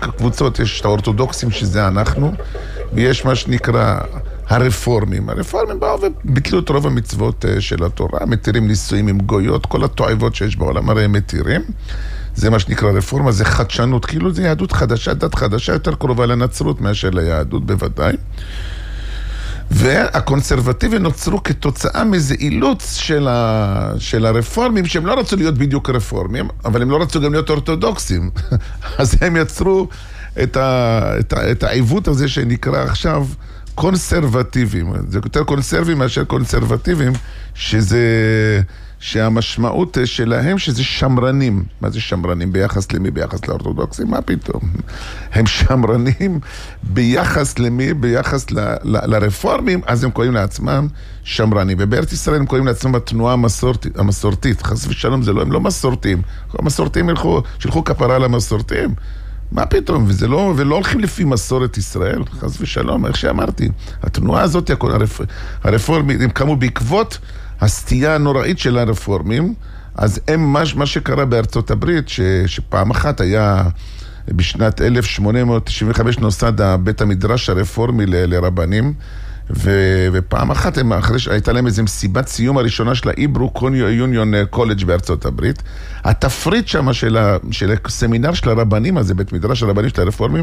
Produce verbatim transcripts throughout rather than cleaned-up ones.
קבוצות, יש את האורתודוקסים שזה אנחנו, ויש מה שנקרא הרפורמים. הרפורמים באו וביטלו את רוב המצוות של התורה, מתירים נישואים עם גויות, כל התועבות שיש בעולם הרי הם מתירים. זה מה שנקרא רפורמה, זה חדשנות, כאילו זה יהדות חדשה, דת חדשה, יותר קרובה לנצרות מאשר ליהדות בוודאי. והקונסרבטיבים נוצרו כתוצאה מאיזה אילוץ של, ה... של הרפורמים, שהם לא רצו להיות בדיוק רפורמים, אבל הם לא רצו גם להיות אורתודוקסים. אז הם יצרו את, ה... את, ה... את העיוות הזה שנקרא עכשיו קונסרבטיבים. זה יותר קונסרבים מאשר קונסרבטיבים, שזה... שהמשמעות שלהם שזה שמרנים. מה זה שמרנים? ביחס למי? ביחס לאורתודוקסים? מה פתאום? הם שמרנים ביחס למי? ביחס ל, ל, לרפורמים, אז הם קוראים לעצמם שמרנים. ובארץ ישראל הם קוראים לעצמם התנועה המסורתית, המסורתית. חס ושלום, זה לא, הם לא מסורתיים. המסורתיים ילכו, שלחו כפרה למסורתיים. מה פתאום? וזה לא, ולא הולכים לפי מסורת ישראל. חס ושלום, איך שאמרתי. התנועה הזאת, הרפ, הרפורמים, הם קמו בעקבות הסטייה הנוראית של הרפורמים, אז הם, מה, מה שקרה בארצות הברית, ש, שפעם אחת היה, בשנת אלף שמונה מאות תשעים וחמש נוסד בית המדרש הרפורמי ל, לרבנים, ו, ופעם אחת, הם, אחרי שהייתה להם איזו מסיבת סיום הראשונה של ההיברו יוניון קולג' בארצות הברית, התפריט שם של, ה, של הסמינר של הרבנים הזה, בית מדרש הרבנים של הרפורמים,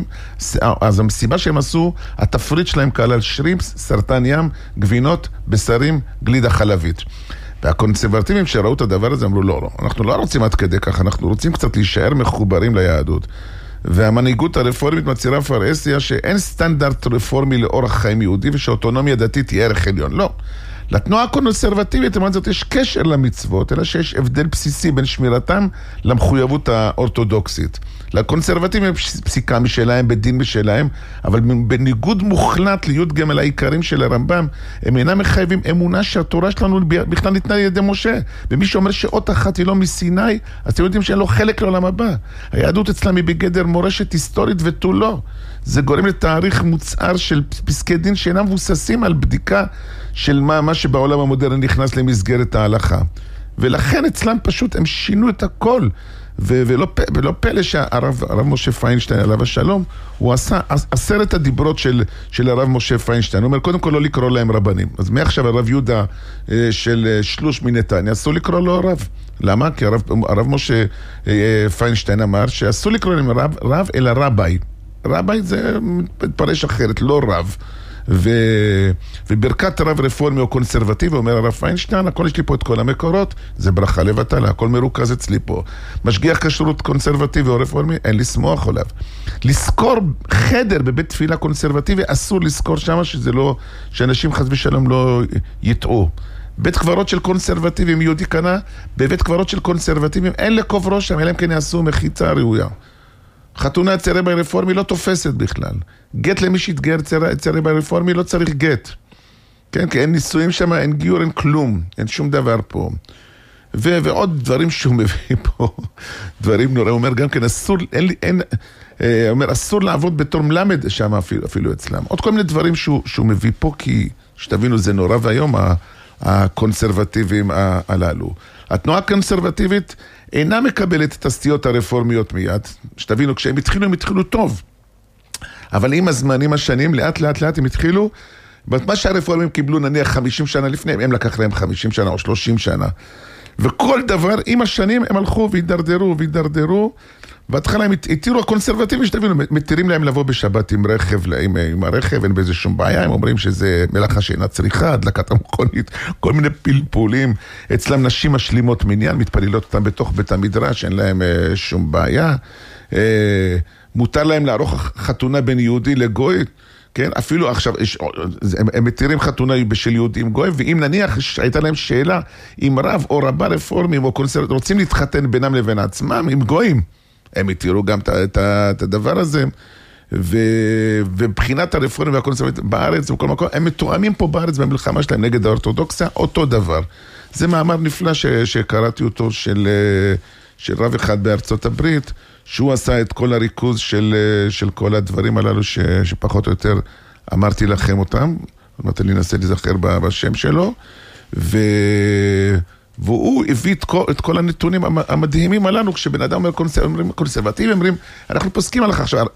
אז המסיבה שהם עשו, התפריט שלהם כלל שרימפס, סרטן ים, גבינות, בשרים, גלידה חלבית. והקונסרבטיבים שראו את הדבר הזה אמרו, לא, לא, אנחנו לא רוצים עד כדי כך, אנחנו רוצים קצת להישאר מחוברים ליהדות. והמנהיגות הרפורמית מצהירה פרהסיה שאין סטנדרט רפורמי לאורח חיים יהודי ושאוטונומיה דתית היא ערך עליון. לא. לתנועה הקונסרבטיבית, למעט זאת, יש קשר למצוות, אלא שיש הבדל בסיסי בין שמירתם למחויבות האורתודוקסית. לקונסרבטיבים יש פסיקה משלהם, בדין משלהם, אבל בניגוד מוחלט להיות גם על העיקרים של הרמב"ם, הם אינם מחייבים אמונה שהתורה שלנו בכלל ניתנה לידי משה. ומי שאומר שאות אחת היא לא מסיני, אז אתם יודעים שאין לו חלק לעולם הבא. היהדות אצלם היא בגדר מורשת היסטורית ותו לא. זה גורם לתאריך מוצער של פסקי דין שאינם מבוססים על בדיקה של מה, מה שבעולם המודרני נכנס למסגרת ההלכה. ולכן אצלם פשוט הם שינו את הכל. ו- ולא, ולא פלא שהרב הרב משה פיינשטיין, עליו השלום, הוא עשה עשרת הדיברות של, של הרב משה פיינשטיין. הוא אומר, קודם כל לא לקרוא להם רבנים. אז מעכשיו הרב יהודה של שלוש מנתניה, אסור לקרוא לו רב. למה? כי הרב, הרב משה פיינשטיין אמר שאסור לקרוא להם רב, רב אלא רבי. רבי זה מתפרש אחרת, לא רב. ו... וברכת הרב רפורמי או קונסרבטיבי, אומר הרב פיינשטיין, הכל יש לי פה את כל המקורות, זה ברכה לבטלה, הכל מרוכז אצלי פה. משגיח כשרות קונסרבטיבי או רפורמי, אין לסמוך עליו. לזכור חדר בבית תפילה קונסרבטיבי, אסור לזכור שם שזה לא, שאנשים חס ושלום לא יטעו. בית קברות של קונסרבטיבים, יהודי קנה, בבית קברות של קונסרבטיבים, אין לקובר שם, אלא אם כן יעשו מחיצה ראויה. חתונה אצל רבי רפורמי לא תופסת בכלל. גט למי שהתגייר אצל רבי רפורמי לא צריך גט. כן, כי אין נישואים שם, אין גיור, אין כלום. אין שום דבר פה. ו- ועוד דברים שהוא מביא פה, דברים נורא. הוא אומר גם כן, אסור, אין, אין, אה, אומר, אסור לעבוד בתור מלמד שם אפילו, אפילו אצלם. עוד כל מיני דברים שהוא, שהוא מביא פה, כי שתבינו, זה נורא והיום, הקונסרבטיבים הללו. התנועה הקונסרבטיבית אינה מקבלת את הסטיות הרפורמיות מיד. שתבינו, כשהם התחילו, הם התחילו טוב. אבל עם הזמן, עם השנים, לאט לאט לאט הם התחילו, מה שהרפורמים קיבלו נניח חמישים שנה לפני, הם לקח להם חמישים שנה או שלושים שנה. וכל דבר, עם השנים, הם הלכו והידרדרו והידרדרו, בהתחלה הם התירו הקונסרבטיבים, שתבינו, מתירים להם לבוא בשבת עם רכב, עם, עם הרכב, אין באיזה שום בעיה, הם אומרים שזה מלאכה שאינה צריכה, הדלקת המכונית, כל מיני פלפולים, אצלם נשים משלימות מניין, מתפלילות אותם בתוך בית המדרש, אין להם אה, שום בעיה, אה, מותר להם לערוך חתונה בין יהודי לגוי, כן, אפילו עכשיו, יש, הם, הם מתירים חתונה של יהודי עם גוי, ואם נניח הייתה להם שאלה, אם רב או רבה רפורמים או קונסרבטיבים, רוצים להתחתן בינם לבין עצמם, עם גויים, הם התירו גם את, את, את הדבר הזה, ו, ובחינת הרפורמים והקונסרבטיבים בארץ ובכל מקום, הם מתואמים פה בארץ במלחמה שלהם נגד האורתודוקסיה, אותו דבר. זה מאמר נפלא ש, שקראתי אותו של, של רב אחד בארצות הברית, שהוא עשה את כל הריכוז של, של כל הדברים הללו ש, שפחות או יותר אמרתי לכם אותם, זאת אומרת, אני אנסה להיזכר בשם שלו, ו... והוא הביא את כל, את כל הנתונים המדהימים עלינו, כשבן אדם אומר קונסרבטיבי, אומרים, אנחנו פוסקים עליך עכשיו,